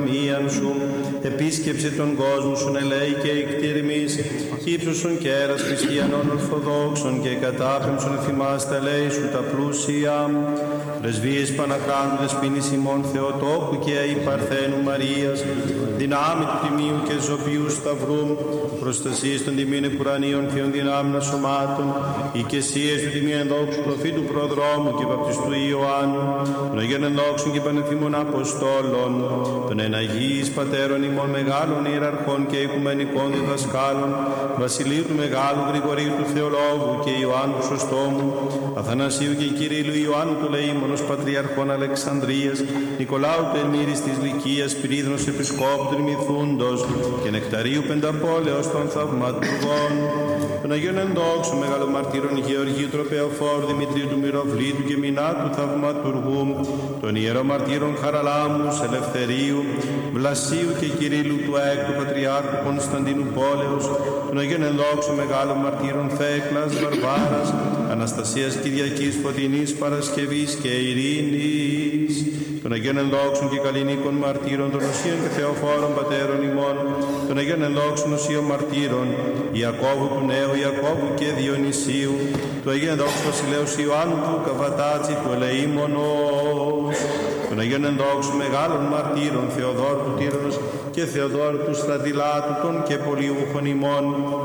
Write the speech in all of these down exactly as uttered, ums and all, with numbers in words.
παρθενομίαν σου, επίσκεψε τον κόσμο σου, ελέη και εκτιρμής, ύψωσον κέρας χριστιανών ορθοδόξων και κατάπεμψον εφημάς τα λέει σου τα πλούσια. Πρεσβείες Παναχράντου δεσποίνης ημών Θεοτόκου και αη Παρθένου Μαρίας, δυνάμει του τιμίου και ζωπιού σταυρού, προστασίες των τιμίων επουρανίων θείων δυνάμεων σωμάτων, οικεσίες του τιμίου ενδόξου προφήτου προδρόμου και βαπτιστού Ιωάννου, των Αγίων ενδόξων και πανεθήμων Αποστόλων, των εναγίης πατέρων ημών μεγάλων ιεραρχών και οικουμενικών διδασκάλων, Βασιλείου του Μεγάλου, Γρηγορίου του Θεολόγου και Ιωάννου Χρυσοστόμου, Αθανασίου και Κυρίλου, Ιωάννου του Λεήμονος, Πατριαρχών Αλεξανδρίας, Νικολάου του Ελμύρης της Λυκίας, Πυρίδωνος Επισκόπου του Μυθούντος και Νεκταρίου Πενταπόλεως των Θαυματουργών, των Αγίων Ενδόξων Μεγαλομαρτύρων Γεωργίου Τροπεοφόρου, Δημητρίου του Μυροβλήτου και Μινάτου Θαυματουργού, των Ιερομαρτύρων Χαραλάμου, Ελευθερίου, Βλασίου και Κυρίλου του Έκτου Πατριάρχου Κωνσταντίνου Πόλεως, των Αγίων Ενδόξων Μεγάλων Μαρτύρων Θέκλας, Βαρβάρας, Αναστασίας Κυριακής, Φωτεινής, Παρασκευής και Ειρήνης, των Αγίων Ενδόξων και Καλλινίκων Μαρτύρων, των Οσίων και Θεοφόρων Πατέρων ημών, των Αγίων Ενδόξων Οσίων Μαρτύρων, Ιακώβου του Νέου, Ιακώβου και Διονυσίου, του Αγίων Ενδόξου Βασιλέους Ιωάννου του Καβατάτσι, του Ελεήμονος, των Αγίων Ενδόξων Μεγάλων Μαρτύρων, Θεοδόρου του Τύρανος και Θεοδόρου του Στρατιλάτου, των και πολιούχων ημών,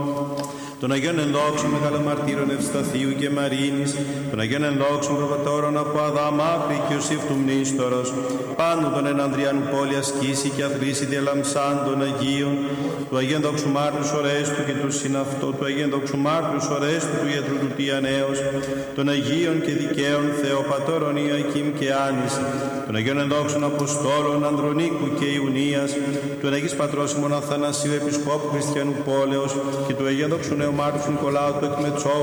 των Αγίων Ενδόξων Μεγαλομαρτύρων Ευσταθίου και Μαρίνης, των Αγίων Ενδόξων Προβατόρων από Αδαμάχρη και Ιωσήφ του Μνήστορος, πάνω των Ενανδριανού πόλη ασκήσει και αθλήσει διαλαμψάν των Αγίων, του Αγίου Ενδόξου Μάρτιου Ορέστου και του συναυτό, του Αγίου Ενδόξου Μάρτιου Ορέστου του Ιατρού του Τιανέως, των Αγίων και Δικαίων Θεοπατώρων Ιακήμ και Άνης, των Αγίων Ενδόξων Αποστόλων Ανδρονίκου και Ιουνίας, του Αγίου Πατρός ημών Αθανασίου Επισκόπου Χριστιανού Πόλεως και του Αγίου Ενδόξου Νεομάρτιου Νικολάου του Εκμετσόβου